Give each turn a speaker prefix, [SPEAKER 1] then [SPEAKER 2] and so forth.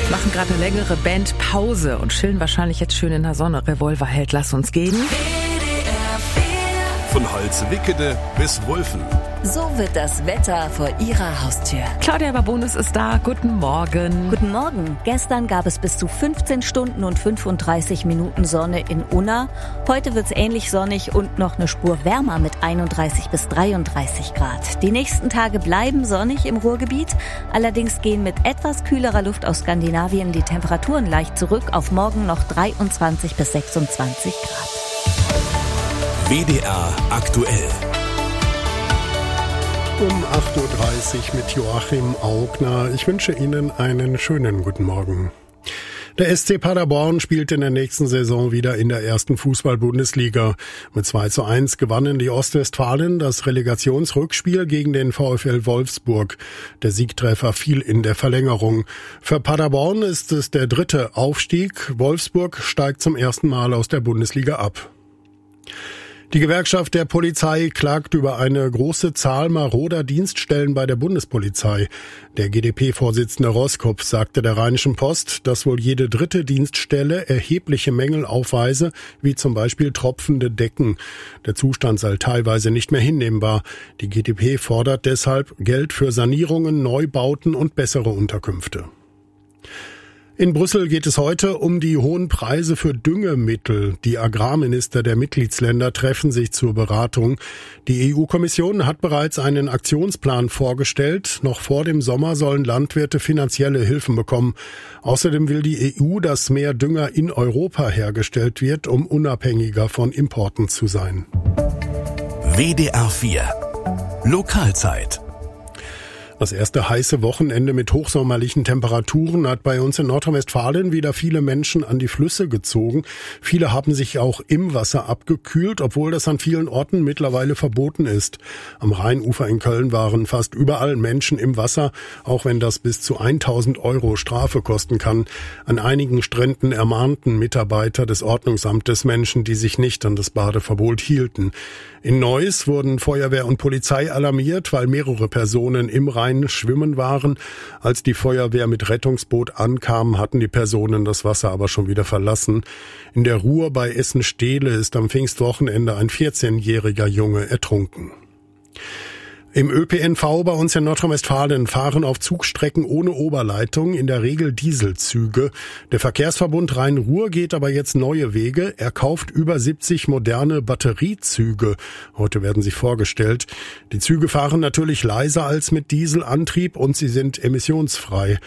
[SPEAKER 1] Machen gerade eine längere Bandpause und chillen wahrscheinlich jetzt schön in der Sonne. Revolverheld, lass uns gehen.
[SPEAKER 2] Von Holzwickede bis Wulfen.
[SPEAKER 3] So wird das Wetter vor Ihrer Haustür.
[SPEAKER 1] Claudia Babonis ist da. Guten Morgen.
[SPEAKER 3] Guten Morgen. Gestern gab es bis zu 15 Stunden und 35 Minuten Sonne in Unna. Heute wird es ähnlich sonnig und noch eine Spur wärmer mit 31 bis 33 Grad. Die nächsten Tage bleiben sonnig im Ruhrgebiet. Allerdings gehen mit etwas kühlerer Luft aus Skandinavien die Temperaturen leicht zurück auf morgen noch 23 bis 26 Grad.
[SPEAKER 2] WDR aktuell.
[SPEAKER 4] Um 8.30 Uhr mit Joachim Augner. Ich wünsche Ihnen einen schönen guten Morgen. Der SC Paderborn spielt in der nächsten Saison wieder in der ersten Fußball-Bundesliga. Mit 2:1 gewannen die Ostwestfalen das Relegationsrückspiel gegen den VfL Wolfsburg. Der Siegtreffer fiel in der Verlängerung. Für Paderborn ist es der dritte Aufstieg. Wolfsburg steigt zum ersten Mal aus der Bundesliga ab. Die Gewerkschaft der Polizei klagt über eine große Zahl maroder Dienststellen bei der Bundespolizei. Der GdP-Vorsitzende Roskopf sagte der Rheinischen Post, dass wohl jede dritte Dienststelle erhebliche Mängel aufweise, wie zum Beispiel tropfende Decken. Der Zustand sei teilweise nicht mehr hinnehmbar. Die GdP fordert deshalb Geld für Sanierungen, Neubauten und bessere Unterkünfte. In Brüssel geht es heute um die hohen Preise für Düngemittel. Die Agrarminister der Mitgliedsländer treffen sich zur Beratung. Die EU-Kommission hat bereits einen Aktionsplan vorgestellt. Noch vor dem Sommer sollen Landwirte finanzielle Hilfen bekommen. Außerdem will die EU, dass mehr Dünger in Europa hergestellt wird, um unabhängiger von Importen zu sein.
[SPEAKER 2] WDR 4 Lokalzeit.
[SPEAKER 4] Das erste heiße Wochenende mit hochsommerlichen Temperaturen hat bei uns in Nordrhein-Westfalen wieder viele Menschen an die Flüsse gezogen. Viele haben sich auch im Wasser abgekühlt, obwohl das an vielen Orten mittlerweile verboten ist. Am Rheinufer in Köln waren fast überall Menschen im Wasser, auch wenn das bis zu 1.000 € Strafe kosten kann. An einigen Stränden ermahnten Mitarbeiter des Ordnungsamtes Menschen, die sich nicht an das Badeverbot hielten. In Neuss wurden Feuerwehr und Polizei alarmiert, weil mehrere Personen im Rhein schwimmen waren. Als die Feuerwehr mit Rettungsboot ankam, hatten die Personen das Wasser aber schon wieder verlassen. In der Ruhr bei Essen-Stehle ist am Pfingstwochenende ein 14-jähriger Junge ertrunken. Im ÖPNV bei uns in Nordrhein-Westfalen fahren auf Zugstrecken ohne Oberleitung in der Regel Dieselzüge. Der Verkehrsverbund Rhein-Ruhr geht aber jetzt neue Wege. Er kauft über 70 moderne Batteriezüge. Heute werden sie vorgestellt. Die Züge fahren natürlich leiser als mit Dieselantrieb und sie sind emissionsfrei.